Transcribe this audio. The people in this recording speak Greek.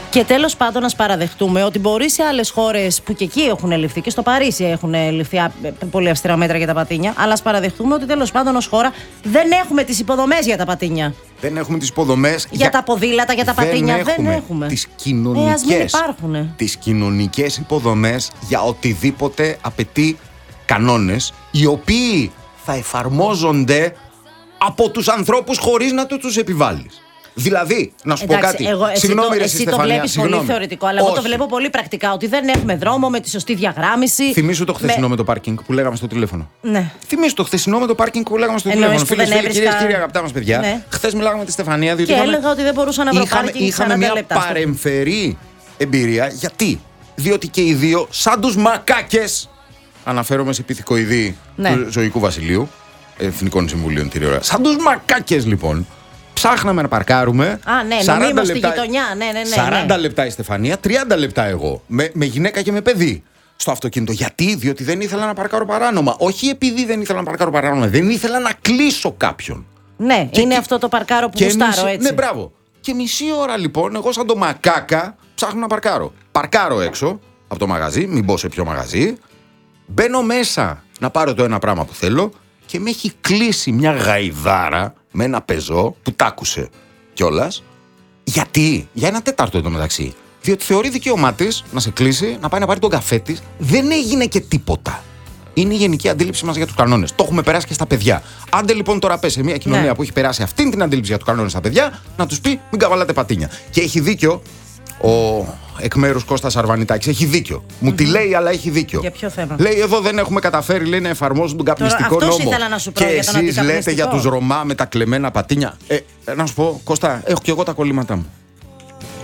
Και τέλος πάντων, να παραδεχτούμε ότι μπορεί σε άλλες χώρες που και εκεί έχουν ληφθεί, και στο Παρίσι έχουν ληφθεί πολύ αυστηρά μέτρα για τα πατίνια, αλλά ας παραδεχτούμε ότι τέλος πάντων ως χώρα δεν έχουμε τις υποδομές για τα πατίνια. Δεν έχουμε τις υποδομές για τα ποδήλατα, για τα πατίνια. Δεν έχουμε. Τις κοινωνικές υποδομές για οτιδήποτε απαιτεί κανόνες, οι οποίοι θα εφαρμόζονται από τους ανθρώπους χωρίς να τους επιβάλλεις. Δηλαδή, να σου πω κάτι. Συγγνώμη, εσύ το βλέπεις πολύ θεωρητικό, αλλά εγώ το βλέπω πολύ πρακτικά. Ότι δεν έχουμε δρόμο με τη σωστή διαγράμμιση. Θυμήσου το χθεσινό με το πάρκινγκ που λέγαμε στο τηλέφωνο. Ναι. Θυμήσου το χθεσινό με το πάρκινγκ που λέγαμε στο τηλέφωνο. Φίλες, κυρίες, κύριοι, αγαπητά μας παιδιά. Ναι. Χθες μιλάγαμε με τη Στεφανία. Και έλεγα ότι δεν μπορούσα να βρω πάρκινγκ. Είχαμε μια παρεμφερή εμπειρία. Γιατί? Διότι και οι δύο, σαν τους μακάκες, αναφέρομαι σε πυθικοειδή του Ζωικού Βασιλείου, Εθνικών Συμβουλίων τηλεόρασης. Σαν τους μακάκες, λοιπόν. Ψάχναμε να παρκάρουμε. 40 στη γειτονιά. 40 λεπτά η Στεφανία, 30 λεπτά εγώ. Με γυναίκα και με παιδί στο αυτοκίνητο. Γιατί? Διότι δεν ήθελα να παρκάρω παράνομα. Όχι επειδή δεν ήθελα να παρκάρω παράνομα. Δεν ήθελα να κλείσω κάποιον. Ναι, και είναι αυτό το παρκάρο που γουστάρω, έτσι. Ναι, μπράβο. Και μισή ώρα λοιπόν, εγώ σαν το μακάκα ψάχνω να παρκάρω. Παρκάρω έξω από το μαγαζί, μην μπω σε ποιο μαγαζί. Μπαίνω μέσα να πάρω το ένα πράγμα που θέλω και με έχει κλείσει μια γαϊδάρα με ένα πεζό που τ' άκουσε κιόλας. Γιατί? Για ένα τέταρτο εντωμεταξύ. Διότι θεωρεί δικαίωμά της να σε κλείσει, να πάει να πάρει τον καφέ της. Δεν έγινε και τίποτα. Είναι η γενική αντίληψη μας για τους κανόνες. Το έχουμε περάσει και στα παιδιά. Άντε λοιπόν τώρα πες σε μια κοινωνία που έχει περάσει αυτήν την αντίληψη για τους κανόνες στα παιδιά, να τους πει μην καβαλάτε πατίνια. Και έχει δίκιο ο εκ μέρους Κώστας Αρβανιτάκης. Έχει δίκιο. Μου τη λέει, αλλά έχει δίκιο. Για ποιο θέμα? Λέει εδώ δεν έχουμε καταφέρει, λέει, να εφαρμόζουν τον καπνιστικό νόμο. Ήθελα να σου πω, και εσείς λέτε για τους Ρωμά με τα κλεμμένα πατίνια. Να σου πω, Κώστα, έχω κι εγώ τα κολλήματά μου.